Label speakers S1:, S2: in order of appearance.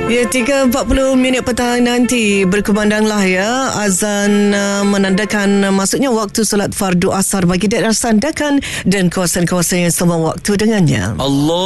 S1: Ya, 3.40 minit petang nanti berkumandanglah ya azan menandakan masuknya waktu solat fardu asar bagi daerah Sandakan dan kawasan-kawasan yang sama waktu dengannya.
S2: Allah